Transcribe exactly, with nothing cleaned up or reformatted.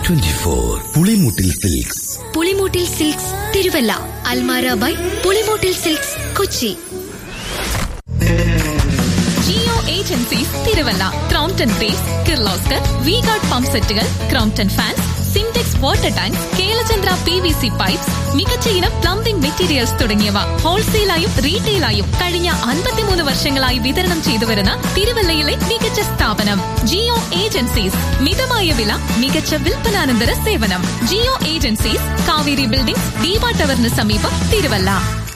Twenty four Pulimoottil silks. Pulimoottil silks Thiruvalla. Almara by Pulimoottil silks Kochi. Jio agencies Thiruvalla, Crompton base, Kirloskar, V guard pump സെറ്റുകൾ, Crompton fans, Sintex water tank, Kelachandra P V C pipes, മികച്ച ഇനം plumbing materials തുടങ്ങിയവ ഹോൾസെയിലായും റീറ്റെയിലായും കഴിഞ്ഞ അൻപത്തിമൂന്ന് വർഷങ്ങളായി വിതരണം ചെയ്തുവരുന്ന തിരുവല്ലയിലെ മികച്ച സ്ഥാപനം ജിയോ ഏജൻസീസ്. മിതമായ വില, മികച്ച വിൽപ്പനാനന്തര സേവനം. ജിയോ ഏജൻസീസ്, കാവേരി ബിൽഡിംഗ്, ദീപ ടവറിന് സമീപം, തിരുവല്ല.